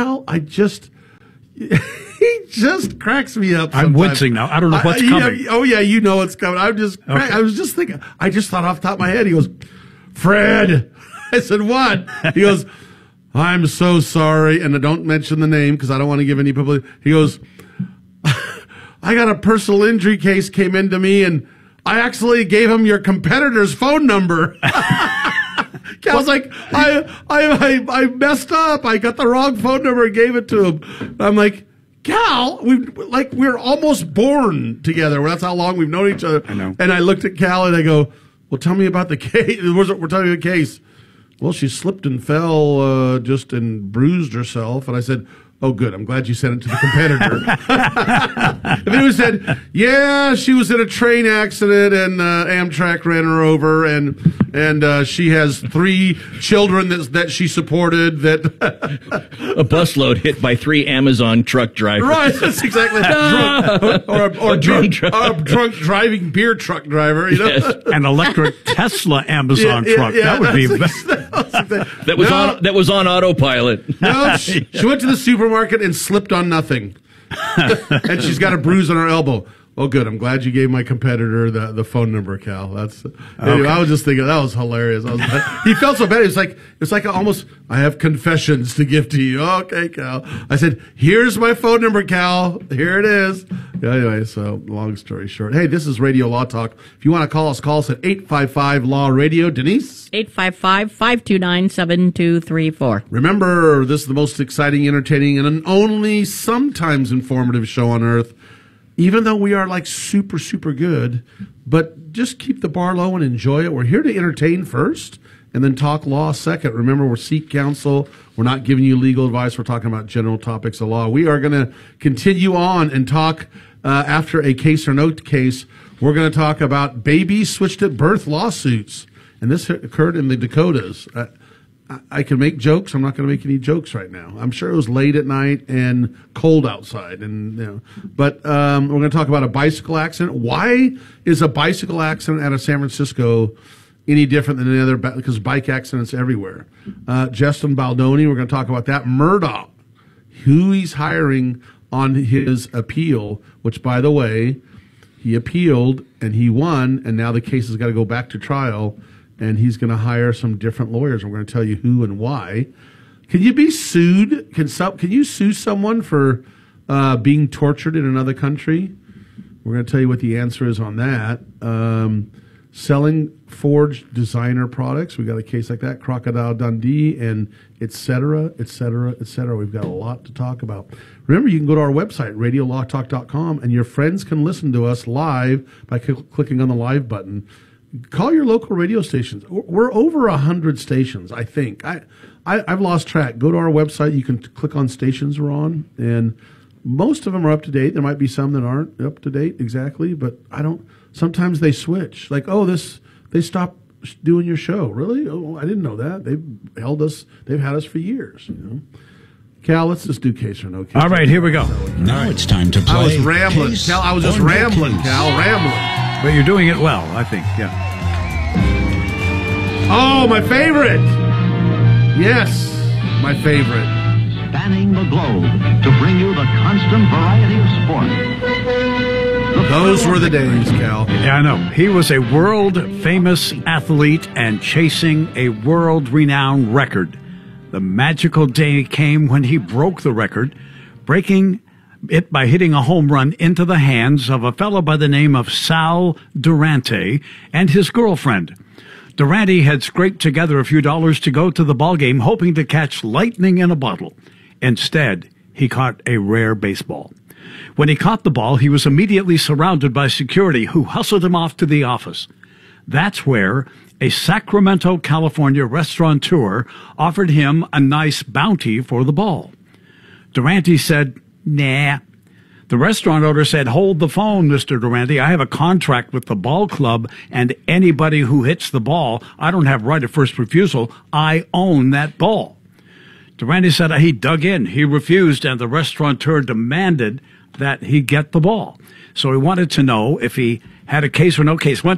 Cal, he just cracks me up sometimes. I'm wincing now. I don't know what's coming. Oh, yeah, you know what's coming. I was just thinking, I just thought off the top of my head, he goes, Fred. I said, what? He goes, I'm so sorry, and don't mention the name because I don't want to give any publicity. He goes, I got a personal injury case came into me, and I actually gave him your competitor's phone number. Cal's like, I messed up. I got the wrong phone number and gave it to him. I'm like, Cal, we're almost born together. That's how long we've known each other. I know. And I looked at Cal and I go, well, tell me about the case. We're talking about the case. Well, she slipped and fell and bruised herself. And I said, oh, good. I'm glad you sent it to the competitor. If it was said, yeah, she was in a train accident and Amtrak ran her over, and she has 3 children that she supported. That a busload hit by 3 Amazon truck drivers. Right, that's exactly or a drunk driving beer truck driver. You know? Yes. An electric Tesla Amazon truck. That would be that was on autopilot. No, she went to the supermarket and slipped on nothing. And she's got a bruise on her elbow. Oh, good. I'm glad you gave my competitor the phone number, Cal. That's anyway, I was just thinking that was hilarious. He felt so bad. It's like almost, I have confessions to give to you. Okay, Cal. I said, here's my phone number, Cal. Here it is. Anyway, so long story short. Hey, this is Radio Law Talk. If you want to call us at 855-LAW-RADIO. Denise? 855-529-7234. Remember, this is the most exciting, entertaining, and only sometimes informative show on earth. Even though we are like super, super good, but just keep the bar low and enjoy it. We're here to entertain first and then talk law second. Remember, we're seek counsel. We're not giving you legal advice. We're talking about general topics of law. We are going to continue on and talk after a case or no case. We're going to talk about babies switched at birth lawsuits. And this occurred in the Dakotas. I can make jokes. I'm not going to make any jokes right now. I'm sure it was late at night and cold outside, but we're going to talk about a bicycle accident. Why is a bicycle accident out of San Francisco any different than any other? Because bike accidents everywhere. Justin Baldoni, we're going to talk about that. Murdoch, who he's hiring on his appeal, which, by the way, he appealed and he won, and now the case has got to go back to trial. And he's going to hire some different lawyers. We're going to tell you who and why. Can you be sued? Can you sue someone for being tortured in another country? We're going to tell you what the answer is on that. Selling forged designer products. We got a case like that. Crocodile Dundee and et cetera, et cetera, et cetera. We've got a lot to talk about. Remember, you can go to our website, radiolawtalk.com, and your friends can listen to us live by clicking on the live button. Call your local radio stations. We're over 100 stations, I think. I've lost track. Go to our website. You can click on stations we're on, and most of them are up to date. There might be some that aren't up to date exactly, but sometimes they switch. Like, they stopped doing your show. Really? Oh, I didn't know that. They've had us for years, you know. Cal, let's just do case or no case. All right, here we go. Now it's time to play. I was rambling, Cal. I was just rambling, Cal. Rambling. But you're doing it well, I think, yeah. Oh, my favorite. Yes, my favorite. Spanning the globe to bring you the constant variety of sport. Those were the days, Cal. Yeah, I know. He was a world-famous athlete and chasing a world-renowned record. The magical day came when he broke the record, breaking it by hitting a home run into the hands of a fellow by the name of Sal Durante and his girlfriend. Durante had scraped together a few dollars to go to the ballgame, hoping to catch lightning in a bottle. Instead, he caught a rare baseball. When he caught the ball, he was immediately surrounded by security, who hustled him off to the office. That's where a Sacramento, California restaurateur offered him a nice bounty for the ball. Durante said, "Nah." The restaurant owner said, "Hold the phone, Mr. Durante. I have a contract with the ball club, and anybody who hits the ball, I don't have right of first refusal. I own that ball." Durante said he dug in. He refused, and the restaurateur demanded that he get the ball. So he wanted to know if he had a case or no case. Went